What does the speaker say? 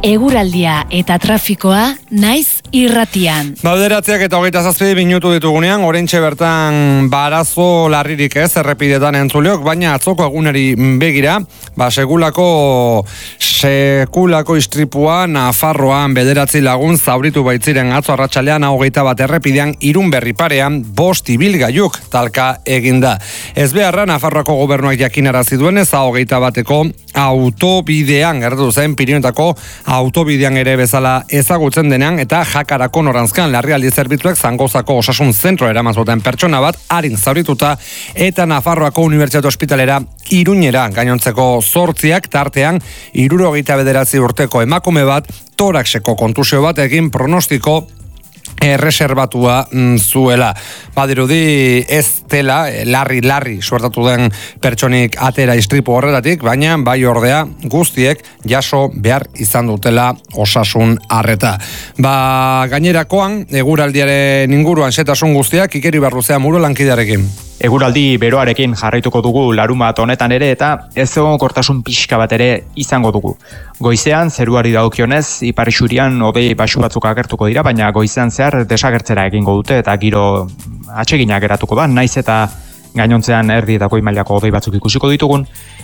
Eguraldia eta trafikoa naiz irratian. 9:27 minutu ditugunean, oraintxe bertan arazo larririk ez errepidetan entzuleok, baina atzoko egunari begira, sekulako istripua Nafarroan 9 lagun zauritu baitziren atzo arratsalean 21 errepidean Irunberri parean 5 ibilgailuk talka eginda. Ezbeharra Nafarroako gobernuak jakinarazi duenez 21eko autobidean gertatu zen Pirinioetako autobidean ere bezala ezagutzen denean eta Jakarako norantzkan larrialdi zerbitzuek Zangozako osasun zentro eraman pertsona bat arin zaurituta eta Nafarroako Unibertsitate Ospitalera Iruñera gainontzeko 8 tartean 79 urteko emakume bat toraxeko kontusio batekin pronostiko erreserbatua zuela. Badirudi ez dela larri suertatu den pertsonik atera istripu horretatik, baina bai ordea guztiek jaso behar izan dutela osasun arreta. Gainerakoan, eguraldiaren inguruan xetasun guztiak Ikeri Barruzea Muro lankidearekin. Eguraldi beroarekin jarraituko dugu larumat honetan ere eta ez egonkortasun pixka bat ere izango dugu. Goizean zeruari dagokionez ipar isurian hodei baxu batzuk agertuko dira, baina goizean zehar desagertzera egingo dute eta giro atsegina geratuko da, naiz eta gainontzean erdi eta goi mailako hodei batzuk ikusiko ditugun.